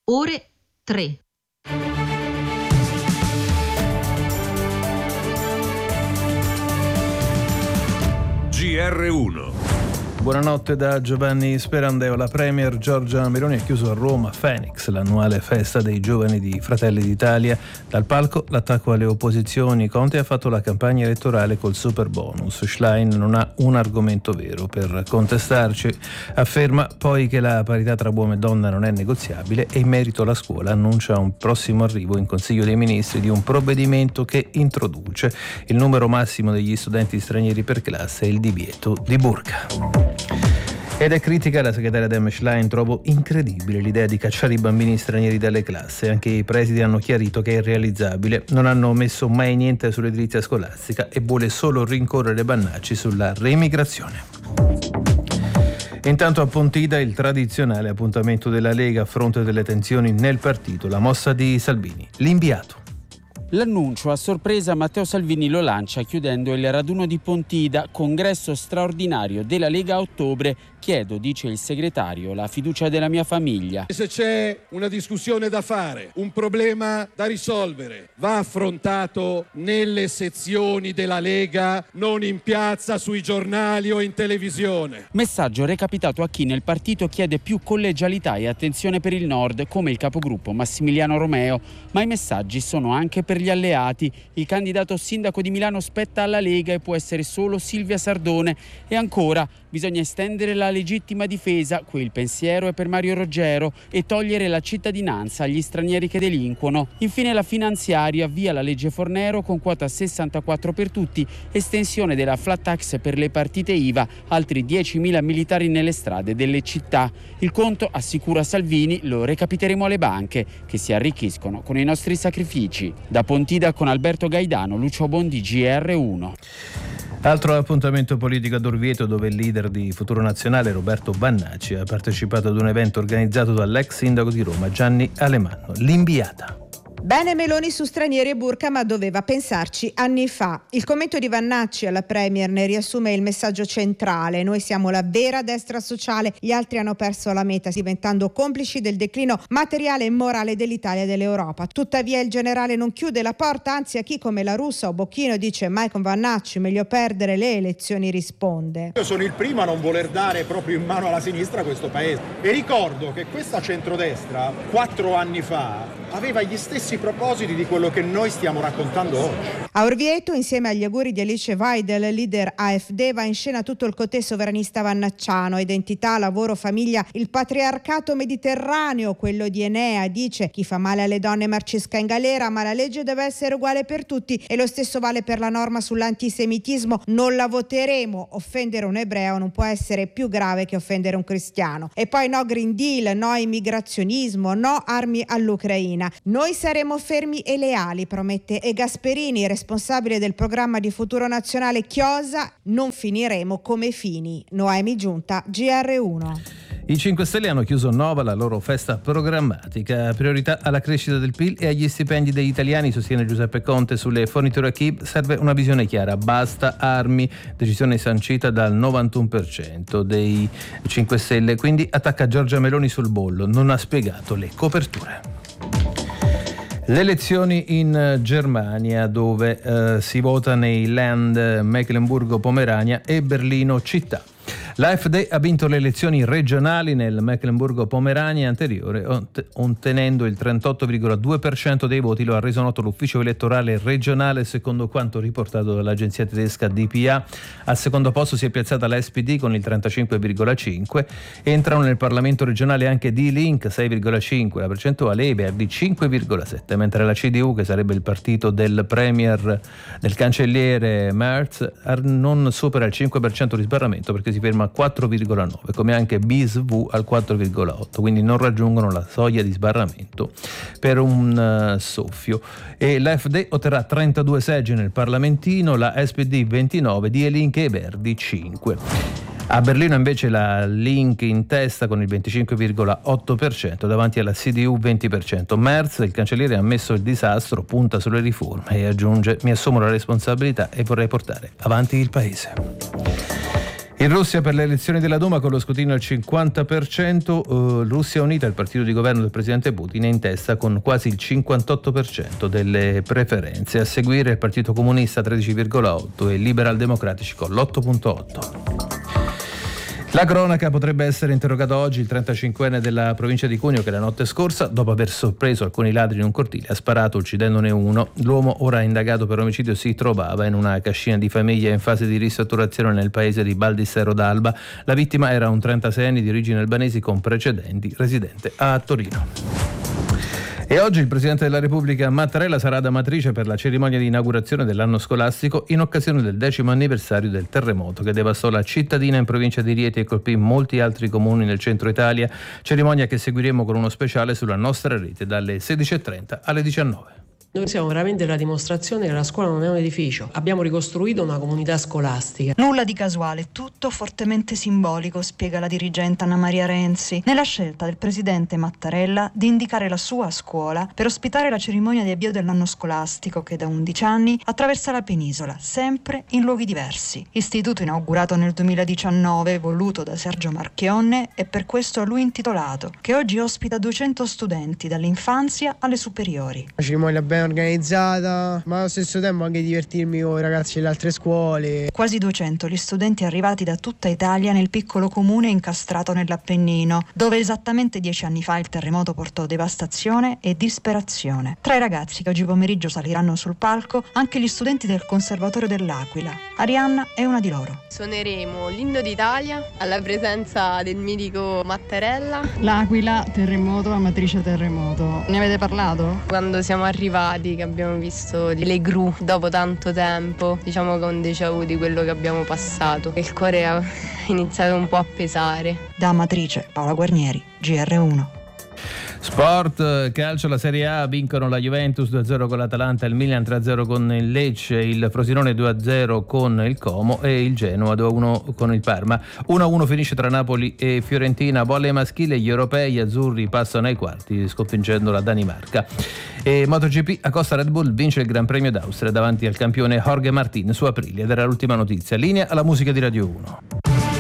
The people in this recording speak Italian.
ore 3. GR1. Buonanotte da Giovanni Sperandeo. La Premier Giorgia Meloni ha chiuso a Roma Phoenix, l'annuale festa dei giovani di Fratelli d'Italia. Dal palco l'attacco alle opposizioni. Conte ha fatto la campagna elettorale col super bonus. Schlein non ha un argomento vero per contestarci. Afferma poi che la parità tra uomo e donna non è negoziabile e in merito la scuola annuncia un prossimo arrivo in Consiglio dei Ministri di un provvedimento che introduce il numero massimo degli studenti stranieri per classe e il divieto di burqa. Ed è critica la segretaria Dem Schlein. Trovo incredibile l'idea di cacciare i bambini stranieri dalle classi. Anche i presidi hanno chiarito che è irrealizzabile. Non hanno messo mai niente sull'edilizia scolastica e vuole solo rincorrere Bannacci sulla reimmigrazione. Intanto a Pontida il tradizionale appuntamento della Lega a fronte delle tensioni nel partito. La mossa di Salvini. L'inviato. L'annuncio a sorpresa Matteo Salvini lo lancia chiudendo il raduno di Pontida, congresso straordinario della Lega a ottobre. Chiedo, dice il segretario, la fiducia della mia famiglia. Se c'è una discussione da fare, un problema da risolvere, va affrontato nelle sezioni della Lega, non in piazza, sui giornali o in televisione. Messaggio recapitato a chi nel partito chiede più collegialità e attenzione per il Nord, come il capogruppo Massimiliano Romeo. Ma i messaggi sono anche per gli alleati. Il candidato sindaco di Milano spetta alla Lega e può essere solo Silvia Sardone. E ancora, bisogna estendere la legittima difesa, qui il pensiero è per Mario Roggero, e togliere la cittadinanza agli stranieri che delinquono. Infine la finanziaria, via la legge Fornero con quota 64 per tutti, estensione della flat tax per le partite IVA, altri 10.000 militari nelle strade delle città. Il conto, assicura Salvini, lo recapiteremo alle banche, che si arricchiscono con i nostri sacrifici. Da Pontida con Alberto Gaidano, Lucio Bondi, GR1. Altro appuntamento politico ad Orvieto, dove il leader di Futuro Nazionale Roberto Bannacci ha partecipato ad un evento organizzato dall'ex sindaco di Roma Gianni Alemanno. L'inviata. Bene Meloni su stranieri e burca, ma doveva pensarci anni fa. Il commento di Bannacci alla Premier ne riassume il messaggio centrale. Noi siamo la vera destra sociale, gli altri hanno perso la meta, diventando complici del declino materiale e morale dell'Italia e dell'Europa. Tuttavia il generale non chiude la porta, anzi a chi come La Russa o Bocchino dice mai con Bannacci, meglio perdere le elezioni, risponde. Io sono il primo a non voler dare proprio in mano alla sinistra questo paese. E ricordo che questa centrodestra 4 anni fa aveva gli stessi propositi di quello che noi stiamo raccontando oggi. A Orvieto, insieme agli auguri di Alice Weidel, leader AfD, va in scena tutto il cotè sovranista vannacciano: identità, lavoro, famiglia, il patriarcato mediterraneo, quello di Enea. Dice: chi fa male alle donne marcisca in galera, ma la legge deve essere uguale per tutti, e lo stesso vale per la norma sull'antisemitismo. Non la voteremo. Offendere un ebreo non può essere più grave che offendere un cristiano. E poi no Green Deal, no immigrazionismo, no armi all'Ucraina. Noi saremo fermi e leali, promette. E Gasperini, responsabile del programma di Futuro Nazionale, chiosa: non finiremo come Fini. Noemi Giunta, GR1. I 5 Stelle hanno chiuso Nova la loro festa programmatica. Priorità alla crescita del PIL e agli stipendi degli italiani, sostiene Giuseppe Conte. Sulle forniture a chi serve una visione chiara. Basta armi, decisione sancita dal 91% dei 5 Stelle. Quindi attacca Giorgia Meloni sul bollo. Non ha spiegato le coperture. Le elezioni in Germania, dove si vota nei Land Mecklenburgo-Pomerania e Berlino città. L'AfD ha vinto le elezioni regionali nel Mecklenburgo-Pomerania anteriore, ottenendo il 38,2% dei voti. Lo ha reso noto l'ufficio elettorale regionale, secondo quanto riportato dall'agenzia tedesca DPA. Al secondo posto si è piazzata la SPD con il 35,5%. Entrano nel Parlamento regionale anche Die Link, 6,5%, la percentuale, e Verdi 5,7%, mentre la CDU, che sarebbe il partito del premier, del cancelliere Merz, non supera il 5% di sbarramento, perché si ferma a 4,9%, come anche BSV al 4,8%, quindi non raggiungono la soglia di sbarramento per un soffio. E l'AfD otterrà 32 seggi nel Parlamentino, la SPD 29, Die Linke e Verdi 5. A Berlino invece la Link in testa con il 25,8% davanti alla CDU 20%. Merz, il cancelliere, ha ammesso il disastro, punta sulle riforme e aggiunge: mi assumo la responsabilità e vorrei portare avanti il paese. In Russia per le elezioni della Duma con lo scrutinio al 50%, Russia Unita, il partito di governo del presidente Putin, è in testa con quasi il 58% delle preferenze. A seguire il Partito Comunista 13,8% e i Liberal Democratici con l'8,8%. La cronaca: potrebbe essere interrogato oggi il 35enne della provincia di Cuneo che la notte scorsa, dopo aver sorpreso alcuni ladri in un cortile, ha sparato uccidendone uno. L'uomo, ora indagato per omicidio, si trovava in una cascina di famiglia in fase di ristrutturazione nel paese di Baldissero d'Alba. La vittima era un 36enne di origini albanesi con precedenti, residente a Torino. E oggi il Presidente della Repubblica Mattarella sarà ad Amatrice per la cerimonia di inaugurazione dell'anno scolastico in occasione del 10° anniversario del terremoto che devastò la cittadina in provincia di Rieti e colpì molti altri comuni nel centro Italia, cerimonia che seguiremo con uno speciale sulla nostra rete dalle 16:30 alle 19. Noi siamo veramente la dimostrazione che la scuola non è un edificio. Abbiamo ricostruito una comunità scolastica. Nulla di casuale, tutto fortemente simbolico, spiega la dirigente Anna Maria Renzi, nella scelta del presidente Mattarella di indicare la sua scuola per ospitare la cerimonia di avvio dell'anno scolastico che da 11 anni attraversa la penisola, sempre in luoghi diversi. Istituto inaugurato nel 2019, voluto da Sergio Marchionne e per questo a lui intitolato, che oggi ospita 200 studenti dall'infanzia alle superiori. La cerimonia ben organizzata, ma allo stesso tempo anche divertirmi con i ragazzi delle altre scuole. Quasi 200 gli studenti arrivati da tutta Italia nel piccolo comune incastrato nell'Appennino, dove esattamente 10 anni fa il terremoto portò devastazione e disperazione. Tra i ragazzi che oggi pomeriggio saliranno sul palco anche gli studenti del Conservatorio dell'Aquila. Arianna è una di loro. Suoneremo l'Inno d'Italia alla presenza del mitico Mattarella. L'Aquila, terremoto, Amatrice terremoto. Ne avete parlato? Quando siamo arrivati, che abbiamo visto le gru dopo tanto tempo, diciamo con déjà vu di quello che abbiamo passato, il cuore ha iniziato un po' a pesare. Da Amatrice, Paola Guarnieri, GR1. Sport, calcio, la Serie A, vincono la Juventus 2-0 con l'Atalanta, il Milan 3-0 con il Lecce, il Frosinone 2-0 con il Como e il Genoa 2-1 con il Parma. 1-1 finisce tra Napoli e Fiorentina. Volley maschile, gli europei azzurri passano ai quarti sconfiggendo la Danimarca. E MotoGP, Acosta Red Bull vince il Gran Premio d'Austria davanti al campione Jorge Martin su Aprilia ed era l'ultima notizia. Linea alla musica di Radio 1.